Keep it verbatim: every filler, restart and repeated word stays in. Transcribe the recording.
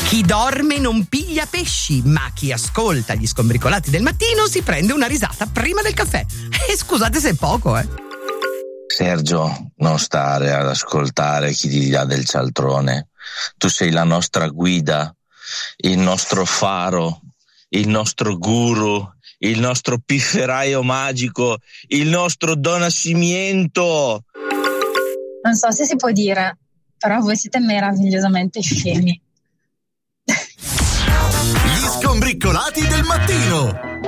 Chi dorme non piglia pesci, ma chi ascolta gli skombricolati del mattino si prende una risata prima del caffè. E scusate se è poco, eh. Sergio, non stare ad ascoltare chi ti dà del cialtrone. Tu sei la nostra guida, il nostro faro, il nostro guru, il nostro pifferaio magico, il nostro donascimiento. Non so se si può dire, però voi siete meravigliosamente scemi. Gli skombricolati del mattino.